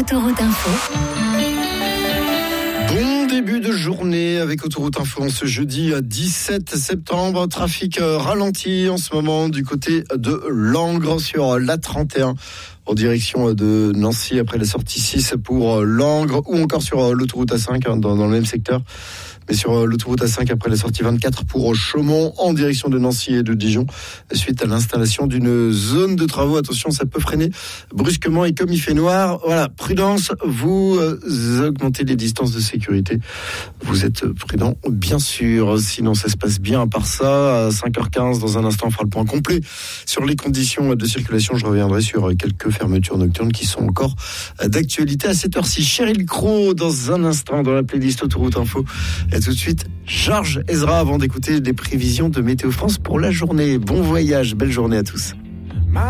Autoroute Info. Bon début de journée avec Autoroute Info en ce jeudi 17 septembre. Trafic ralenti en ce moment du côté de Langres sur l'A31 en direction de Nancy après la sortie 6 pour Langres, ou encore sur l'autoroute A5 dans le même secteur. Mais sur l'autoroute A5 après la sortie 24 pour Chaumont en direction de Nancy et de Dijon suite à l'installation d'une zone de travaux. Attention, ça peut freiner brusquement et comme il fait noir, voilà, prudence, vous augmentez les distances de sécurité. Vous êtes prudent, bien sûr, sinon ça se passe bien. À part ça, à 5h15, dans un instant, on fera le point complet sur les conditions de circulation. Je reviendrai sur quelques fermetures nocturnes qui sont encore d'actualité à cette heure-ci. Cheryl Crow, dans un instant, dans la playlist Autoroute Info. Et tout de suite, Georges Ezra, avant d'écouter des prévisions de Météo France pour la journée. Bon voyage, belle journée à tous.